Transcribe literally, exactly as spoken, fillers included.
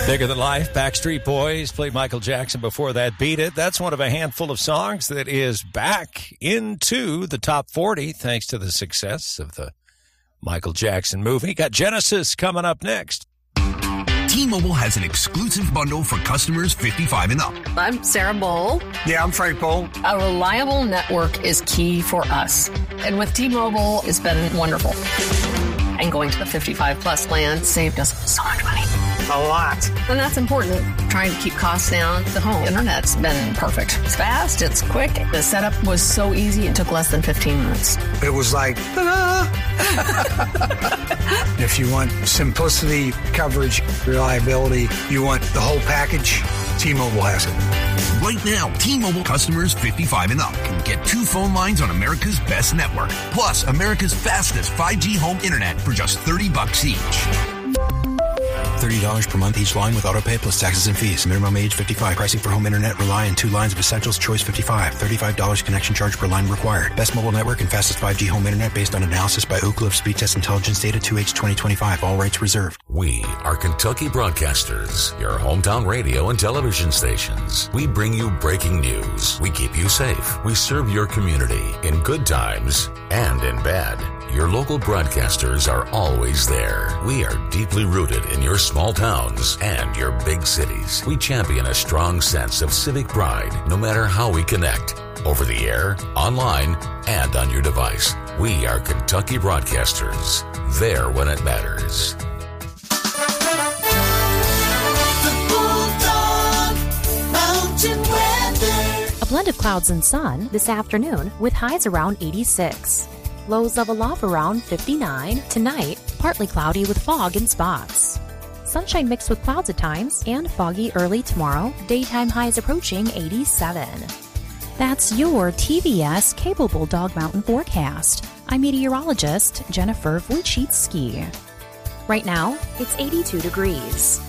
Bigger Than Life, Backstreet Boys, played Michael Jackson before that. Beat It. That's one of a handful of songs that is back into the top forty thanks to the success of the Michael Jackson movie. Got Genesis coming up next. T-Mobile has an exclusive bundle for customers fifty-five and up. I'm Sarah Bowl. Yeah, I'm Frank Bowl. A reliable network is key for us. And with T-Mobile, it's been wonderful. And going to the fifty-five plus plan saved us so much money. A lot. And that's important. Trying to keep costs down. The home internet's been perfect. It's fast. It's quick. The setup was so easy. It took less than fifteen minutes. It was like, ta-da! If you want simplicity, coverage, reliability, you want the whole package, T-Mobile has it. Right now, T-Mobile customers fifty-five and up can get two phone lines on America's best network, plus America's fastest five G home internet for just thirty bucks each. thirty dollars per month each line with autopay plus taxes and fees. Minimum age fifty-five. Pricing for home internet rely on two lines of Essentials Choice fifty-five. thirty-five dollars connection charge per line required. Best mobile network and fastest five G home internet based on analysis by Ookla of Speed Test Intelligence Data two H twenty twenty-five. All rights reserved. We are Kentucky Broadcasters, your hometown radio and television stations. We bring you breaking news. We keep you safe. We serve your community in good times and in bad. Your local broadcasters are always there. We are deeply rooted in your small towns and your big cities. We champion a strong sense of civic pride, no matter how we connect. Over the air, online, and on your device. We are Kentucky Broadcasters. There when it matters. The Bulldog Mountain Weather. A blend of clouds and sun this afternoon with highs around eighty-six. Lows level off around fifty-nine. Tonight, partly cloudy with fog in spots. Sunshine mixed with clouds at times and foggy early tomorrow. Daytime highs approaching eighty-seven. That's your T V S Cable Bulldog Mountain forecast. I'm meteorologist Jennifer Wojcicki. Right now, it's eighty-two degrees.